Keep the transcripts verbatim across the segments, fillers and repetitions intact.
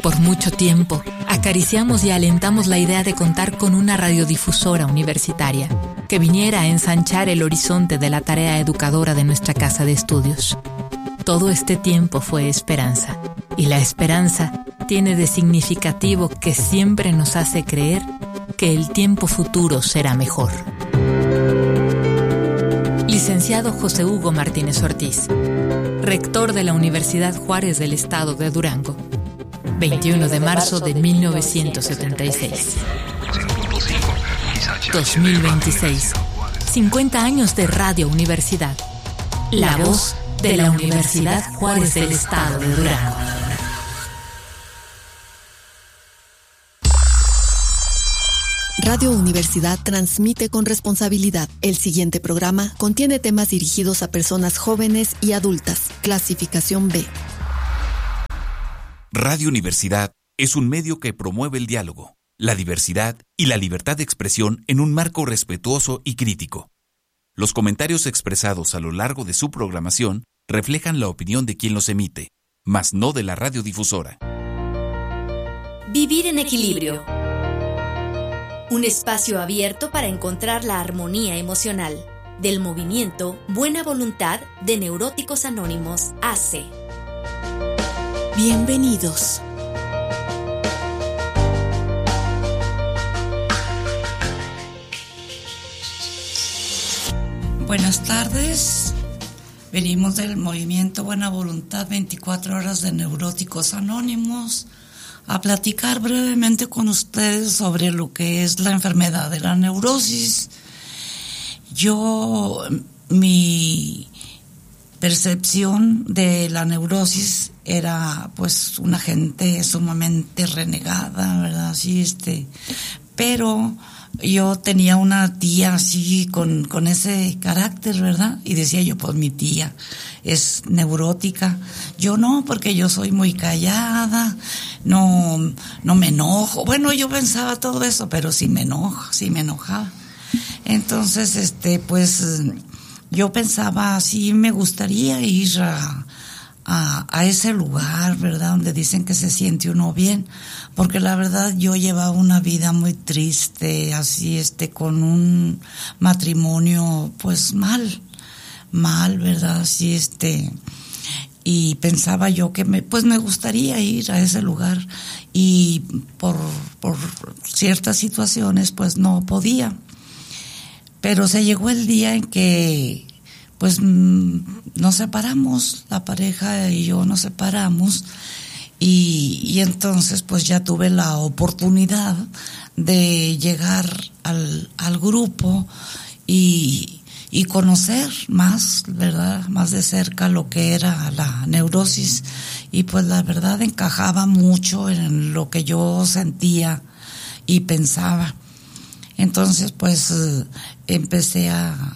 Por mucho tiempo, acariciamos y alentamos la idea de contar con una radiodifusora universitaria que viniera a ensanchar el horizonte de la tarea educadora de nuestra casa de estudios. Todo este tiempo fue esperanza, y la esperanza tiene de significativo que siempre nos hace creer que el tiempo futuro será mejor. Licenciado José Hugo Martínez Ortiz, rector de la Universidad Juárez del Estado de Durango, veintiuno de marzo de mil novecientos setenta y seis. dos mil veintiséis. cincuenta años de Radio Universidad. La voz de la Universidad Juárez del Estado de Durango. Radio Universidad transmite con responsabilidad. El siguiente programa contiene temas dirigidos a personas jóvenes y adultas. Clasificación B. Radio Universidad es un medio que promueve el diálogo, la diversidad y la libertad de expresión en un marco respetuoso y crítico. Los comentarios expresados a lo largo de su programación reflejan la opinión de quien los emite, mas no de la radiodifusora. Vivir en equilibrio. Un espacio abierto para encontrar la armonía emocional. Del movimiento Buena Voluntad de Neuróticos Anónimos A C. Bienvenidos. Buenas tardes. Venimos del movimiento Buena Voluntad veinticuatro horas de Neuróticos Anónimos a platicar brevemente con ustedes sobre lo que es la enfermedad de la neurosis. Yo, mi percepción de la neurosis era pues una gente sumamente renegada, ¿verdad? Así, este, pero yo tenía una tía así con, con ese carácter, ¿verdad? Y decía yo, pues mi tía es neurótica. Yo no, porque yo soy muy callada, no, no me enojo. Bueno, yo pensaba todo eso, pero sí me enojo, sí me enojaba. Entonces, este, pues, yo pensaba, sí me gustaría ir a, a, a ese lugar, ¿verdad? Donde dicen que se siente uno bien. Porque la verdad yo llevaba una vida muy triste, así, este, con un matrimonio, pues, mal, mal, ¿verdad? Así, este, y pensaba yo que me, pues, me gustaría ir a ese lugar, y por, por ciertas situaciones, pues, no podía. Pero se llegó el día en que, pues, nos separamos, la pareja y yo nos separamos. Y, y entonces pues ya tuve la oportunidad de llegar al, al grupo y, y conocer más, ¿verdad? Más de cerca lo que era la neurosis, y pues la verdad encajaba mucho en lo que yo sentía y pensaba. Entonces pues empecé a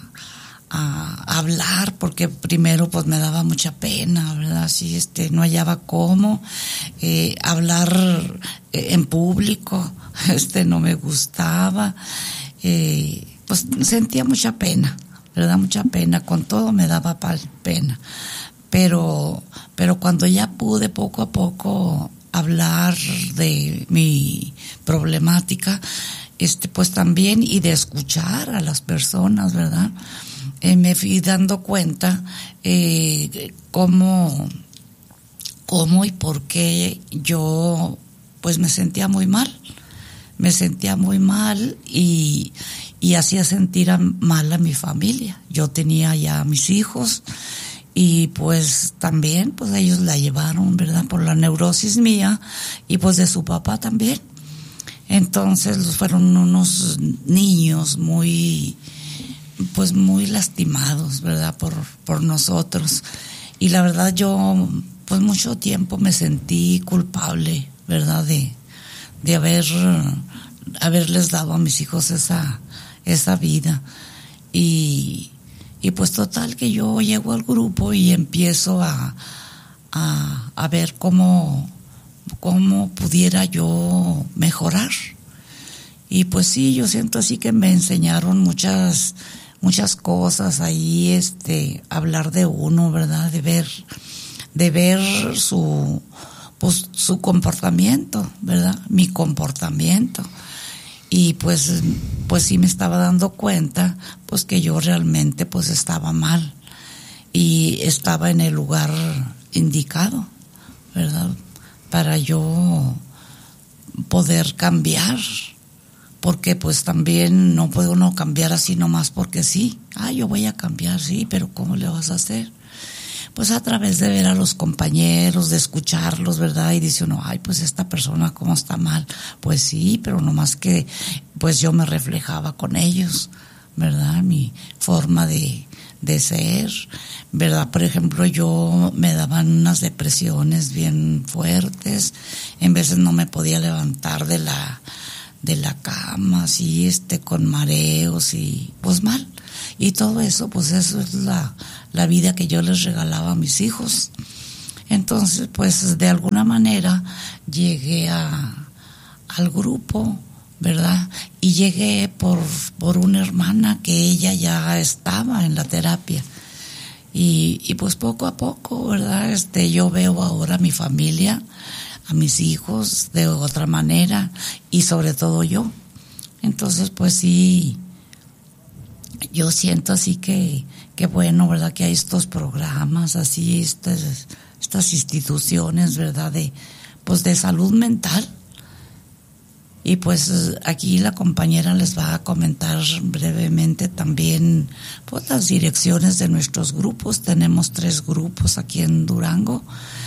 a hablar, porque primero pues me daba mucha pena, ¿verdad? Así, este, no hallaba cómo eh, hablar eh, en público, este, no me gustaba, eh, pues sentía mucha pena, ¿verdad? Mucha pena, con todo me daba pena, pero, pero cuando ya pude poco a poco hablar de mi problemática, este, pues también, y de escuchar a las personas, ¿verdad? Eh, me fui dando cuenta eh, cómo, cómo y por qué yo pues me sentía muy mal, me sentía muy mal y, y hacía sentir a, mal a mi familia. Yo tenía ya a mis hijos y pues también pues ellos la llevaron, ¿verdad? Por la neurosis mía y pues de su papá también. Entonces fueron unos niños muy, pues muy lastimados, ¿verdad? Por, por nosotros. Y la verdad yo, pues mucho tiempo me sentí culpable, ¿verdad? De, de haber, haberles dado a mis hijos esa, esa vida. Y, y pues total que yo llego al grupo y empiezo a, a, a ver cómo, cómo pudiera yo mejorar. Y pues sí, yo siento así que me enseñaron muchas, muchas cosas ahí, este, hablar de uno, ¿verdad? De ver, de ver su, pues su comportamiento, ¿verdad? Mi comportamiento. Y pues, pues sí me estaba dando cuenta, pues que yo realmente pues estaba mal y estaba en el lugar indicado, ¿verdad? Para yo poder cambiar, porque pues también no puede uno cambiar así nomás porque sí. Ah, yo voy a cambiar, sí, pero ¿cómo le vas a hacer? Pues a través de ver a los compañeros, de escucharlos, ¿verdad? Y dice uno, ay, pues esta persona cómo está mal. Pues sí, pero nomás que pues yo me reflejaba con ellos, ¿verdad? Mi forma de, de ser, ¿verdad? Por ejemplo, yo me daban unas depresiones bien fuertes, en veces no me podía levantar de la, de la cama, así, este, con mareos y pues mal. Y todo eso, pues eso es la, la vida que yo les regalaba a mis hijos. Entonces, pues de alguna manera llegué a, al grupo, ¿verdad? Y llegué por, por una hermana que ella ya estaba en la terapia. Y, y pues poco a poco, ¿verdad? Este, yo veo ahora a mi familia, a mis hijos de otra manera y sobre todo yo. Entonces, pues sí, yo siento así que, que bueno, ¿verdad? Que hay estos programas, así, estas, estas instituciones, ¿verdad? De, pues de salud mental. Y pues aquí la compañera les va a comentar brevemente también, pues las direcciones de nuestros grupos. Tenemos tres grupos aquí en Durango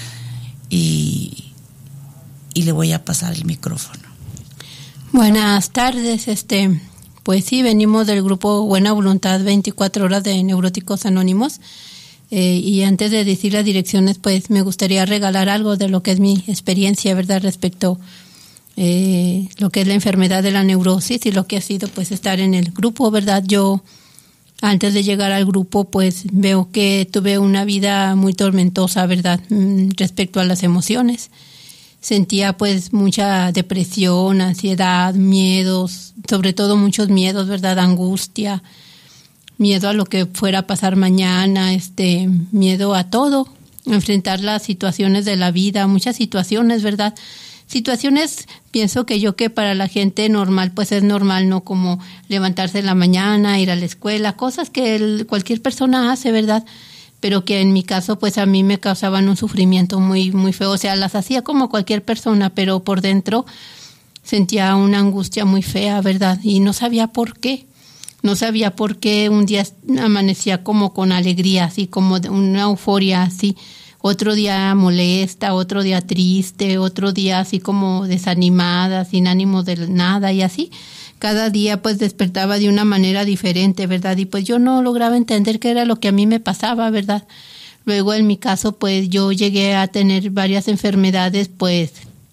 y, y le voy a pasar el micrófono. Buenas tardes, este... Pues sí, venimos del grupo Buena Voluntad veinticuatro horas de Neuróticos Anónimos eh, y antes de decir las direcciones, pues me gustaría regalar algo de lo que es mi experiencia, ¿verdad? Respecto eh, lo que es la enfermedad de la neurosis y lo que ha sido pues estar en el grupo, ¿verdad? Yo antes de llegar al grupo pues veo que tuve una vida muy tormentosa, ¿verdad? Respecto a las emociones. Sentía pues mucha depresión, ansiedad, miedos, sobre todo muchos miedos, ¿verdad? Angustia, miedo a lo que fuera a pasar mañana, este, miedo a todo, a enfrentar las situaciones de la vida, muchas situaciones, ¿verdad? Situaciones, pienso que yo que para la gente normal, pues es normal, ¿no? Como levantarse en la mañana, ir a la escuela, cosas que el, cualquier persona hace, ¿verdad? Pero que en mi caso, pues a mí me causaban un sufrimiento muy, muy feo. O sea, las hacía como cualquier persona, pero por dentro sentía una angustia muy fea, ¿verdad? Y no sabía por qué. No sabía por qué un día amanecía como con alegría, así como de una euforia, así. Otro día molesta, otro día triste, otro día así como desanimada, sin ánimo de nada y así. Cada día pues despertaba de una manera diferente, ¿verdad? Y pues yo no lograba entender qué era lo que a mí me pasaba, ¿verdad? Luego en mi caso pues yo llegué a tener varias enfermedades, pues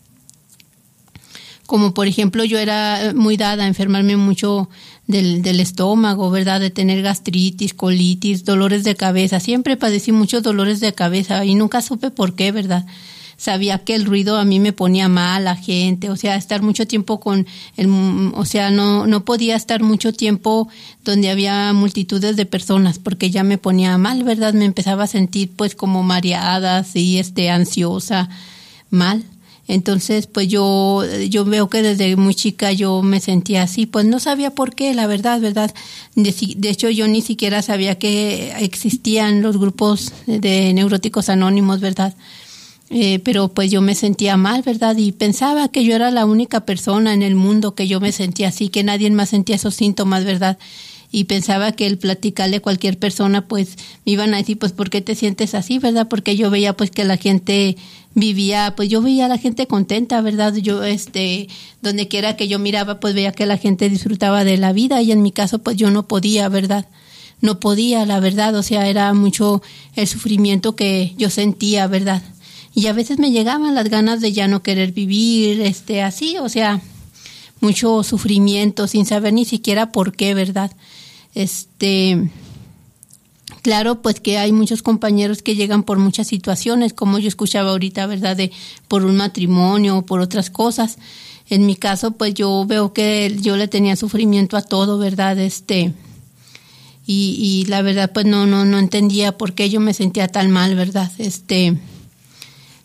como por ejemplo yo era muy dada a enfermarme mucho del, del estómago, ¿verdad? De tener gastritis, colitis, dolores de cabeza. Siempre padecí muchos dolores de cabeza y nunca supe por qué, ¿verdad? Sabía que el ruido a mí me ponía mal, a gente, o sea, estar mucho tiempo con el, o sea, no, no podía estar mucho tiempo donde había multitudes de personas porque ya me ponía mal, ¿verdad? Me empezaba a sentir pues como mareada, así, este, ansiosa, mal. Entonces, pues yo, yo veo que desde muy chica yo me sentía así, pues no sabía por qué, la verdad, ¿verdad? De, de hecho, yo ni siquiera sabía que existían los grupos de neuróticos anónimos, ¿verdad? Eh, pero pues yo me sentía mal, ¿verdad? Y pensaba que yo era la única persona en el mundo que yo me sentía así, que nadie más sentía esos síntomas, ¿verdad? Y pensaba que el platicarle a cualquier persona, pues me iban a decir, pues, ¿por qué te sientes así, verdad? Porque yo veía, pues, que la gente vivía, pues yo veía a la gente contenta, ¿verdad? Yo, este, donde quiera que yo miraba, pues veía que la gente disfrutaba de la vida y en mi caso, pues yo no podía, ¿verdad? No podía, la verdad, o sea, era mucho el sufrimiento que yo sentía, ¿verdad? Y a veces me llegaban las ganas de ya no querer vivir, este, así, o sea, mucho sufrimiento sin saber ni siquiera por qué, ¿verdad? Este, claro, pues que hay muchos compañeros que llegan por muchas situaciones, como yo escuchaba ahorita, ¿verdad? De por un matrimonio o por otras cosas. En mi caso, pues yo veo que yo le tenía sufrimiento a todo, ¿verdad? Este, y, y la verdad, pues no, no, no entendía por qué yo me sentía tan mal, ¿verdad? Este,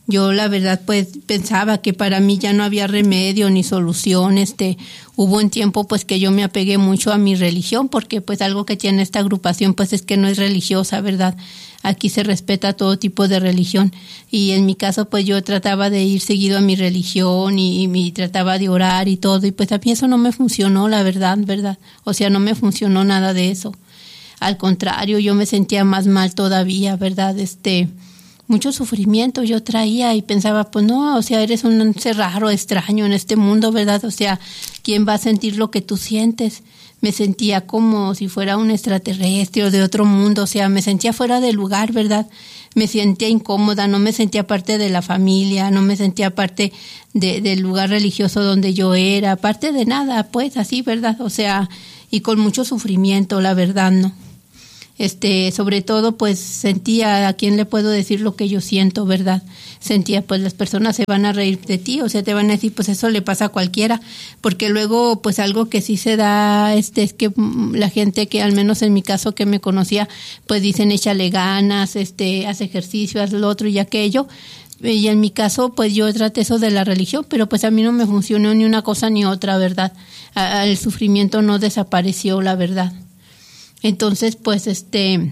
yo la verdad pues pensaba que para mí ya no había remedio ni solución. Este, hubo un tiempo pues que yo me apegué mucho a mi religión, porque pues algo que tiene esta agrupación pues es que no es religiosa, ¿verdad? Aquí se respeta todo tipo de religión, y en mi caso pues yo trataba de ir seguido a mi religión y, y, y trataba de orar y todo, y pues a mí eso no me funcionó, la verdad, ¿verdad? O sea, no me funcionó nada de eso. Al contrario, yo me sentía más mal todavía, ¿verdad? Este, mucho sufrimiento yo traía y pensaba, pues no, o sea, eres un ser raro, extraño en este mundo, ¿verdad? O sea, ¿quién va a sentir lo que tú sientes? Me sentía como si fuera un extraterrestre o de otro mundo, o sea, me sentía fuera de lugar, ¿verdad? Me sentía incómoda, no me sentía parte de la familia, no me sentía parte de, del lugar religioso donde yo era, parte de nada, pues así, ¿verdad? O sea, y con mucho sufrimiento, la verdad, ¿no? Este, sobre todo, pues sentía, ¿a quién le puedo decir lo que yo siento, verdad? Sentía, pues las personas se van a reír de ti, o sea, te van a decir, pues eso le pasa a cualquiera, porque luego, pues algo que sí se da, este, es que la gente que, al menos en mi caso que me conocía, pues dicen, échale ganas, este, haz ejercicio, haz lo otro y aquello. Y en mi caso, pues yo traté eso de la religión, pero pues a mí no me funcionó ni una cosa ni otra, ¿verdad? El sufrimiento no desapareció, la verdad. Entonces, pues, este,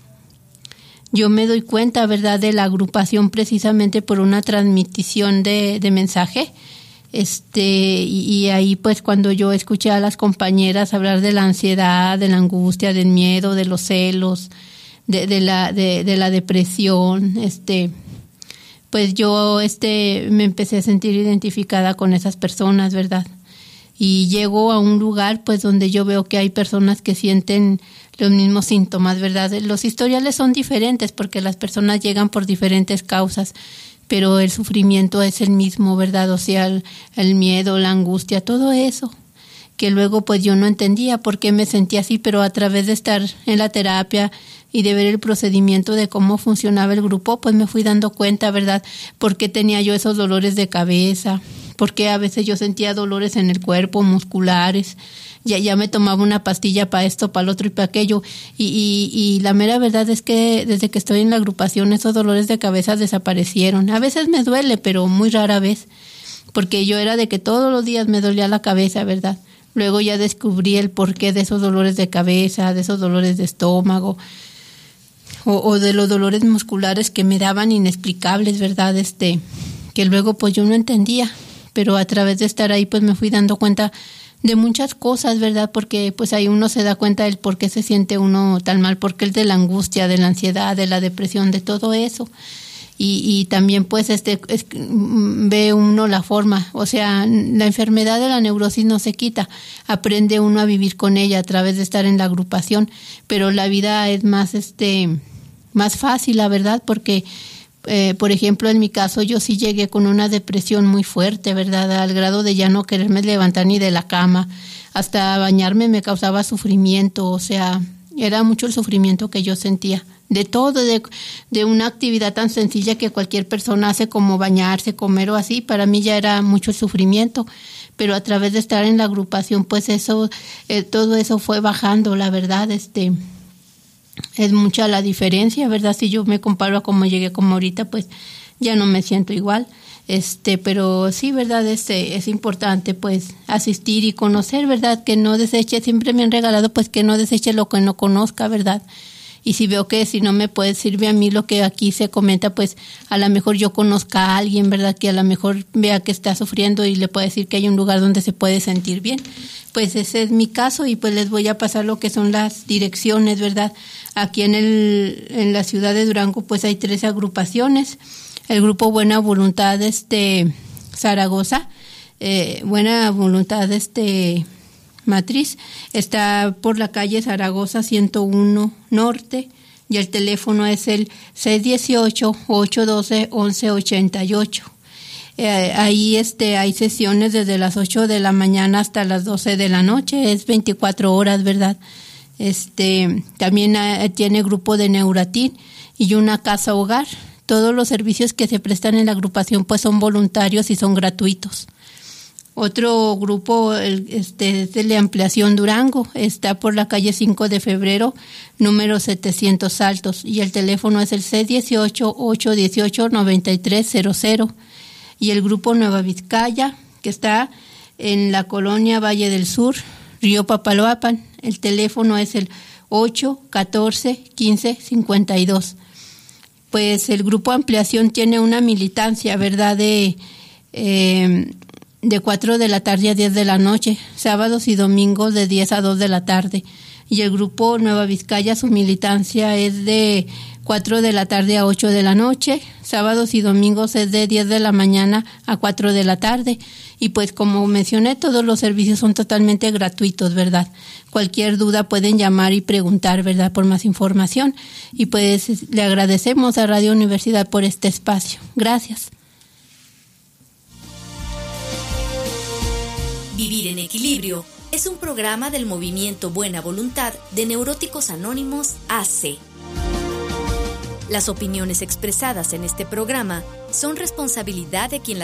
yo me doy cuenta, ¿verdad?, de la agrupación precisamente por una transmisión de, de mensaje. Este, y, y ahí, pues, cuando yo escuché a las compañeras hablar de la ansiedad, de la angustia, del miedo, de los celos, de, de la, de, de la depresión, este, pues yo, este, me empecé a sentir identificada con esas personas, ¿verdad? Y llego a un lugar, pues, donde yo veo que hay personas que sienten los mismos síntomas, ¿verdad? Los historiales son diferentes porque las personas llegan por diferentes causas, pero el sufrimiento es el mismo, ¿verdad? O sea, el, el miedo, la angustia, todo eso, que luego, pues, yo no entendía por qué me sentía así, pero a través de estar en la terapia y de ver el procedimiento de cómo funcionaba el grupo, pues me fui dando cuenta, ¿verdad? Por qué tenía yo esos dolores de cabeza, porque a veces yo sentía dolores en el cuerpo, musculares, ya, ya me tomaba una pastilla para esto, para el otro y para aquello, y, y, y la mera verdad es que desde que estoy en la agrupación esos dolores de cabeza desaparecieron. A veces me duele, pero muy rara vez, porque yo era de que todos los días me dolía la cabeza, ¿verdad? Luego ya descubrí el porqué de esos dolores de cabeza, de esos dolores de estómago, o, o de los dolores musculares que me daban inexplicables, ¿verdad? Este, que luego pues yo no entendía. Pero a través de estar ahí pues me fui dando cuenta de muchas cosas, ¿verdad? Porque pues ahí uno se da cuenta del por qué se siente uno tan mal, porque es de la angustia, de la ansiedad, de la depresión, de todo eso. Y, y también pues este es, ve uno la forma, o sea, la enfermedad de la neurosis no se quita, aprende uno a vivir con ella a través de estar en la agrupación, pero la vida es más este más fácil, la verdad, porque Eh, por ejemplo, en mi caso, yo sí llegué con una depresión muy fuerte, ¿verdad? Al grado de ya no quererme levantar ni de la cama. Hasta bañarme me causaba sufrimiento, o sea, era mucho el sufrimiento que yo sentía. De todo, de, de una actividad tan sencilla que cualquier persona hace como bañarse, comer o así, para mí ya era mucho el sufrimiento. Pero a través de estar en la agrupación, pues eso, eh, todo eso fue bajando, la verdad, este... es mucha la diferencia, ¿verdad? Si yo me comparo a cómo llegué como ahorita, pues ya no me siento igual. Este, pero sí, ¿verdad? Este, es importante, pues, asistir y conocer, ¿verdad? Que no deseche, siempre me han regalado, pues, que no deseche lo que no conozca, ¿verdad? Y si veo que si no me puede sirve a mí lo que aquí se comenta, pues, a lo mejor yo conozca a alguien, ¿verdad? Que a lo mejor vea que está sufriendo y le puede decir que hay un lugar donde se puede sentir bien. Pues ese es mi caso y pues les voy a pasar lo que son las direcciones, ¿verdad? Aquí en el en la ciudad de Durango pues hay tres agrupaciones. El grupo Buena Voluntad este Zaragoza, eh, Buena Voluntad este Matriz, está por la calle Zaragoza ciento uno Norte y el teléfono es el seis dieciocho, ocho doce, once ochenta y ocho. Eh, ahí este hay sesiones desde las ocho de la mañana hasta las doce de la noche, es veinticuatro horas, ¿verdad? Este también eh, tiene grupo de Neuratin y una casa hogar. Todos los servicios que se prestan en la agrupación pues son voluntarios y son gratuitos. Otro grupo el, este, es el de Ampliación Durango, está por la calle cinco de febrero, número setecientos Altos, y el teléfono es el seis uno ocho, ocho uno ocho, nueve tres cero cero. Y el grupo Nueva Vizcaya, que está en la colonia Valle del Sur, Río Papaloapan, el teléfono es el ocho catorce quince cincuenta y dos. Pues el grupo Ampliación tiene una militancia, ¿verdad?, de... Eh, de cuatro de la tarde a diez de la noche, sábados y domingos de diez a dos de la tarde. Y el grupo Nueva Vizcaya, su militancia es de cuatro de la tarde a ocho de la noche, sábados y domingos es de diez de la mañana a cuatro de la tarde. Y pues como mencioné, todos los servicios son totalmente gratuitos, ¿verdad? Cualquier duda pueden llamar y preguntar, ¿verdad?, por más información. Y pues le agradecemos a Radio Universidad por este espacio. Gracias. Vivir en Equilibrio es un programa del Movimiento Buena Voluntad de Neuróticos Anónimos A C. Las opiniones expresadas en este programa son responsabilidad de quien las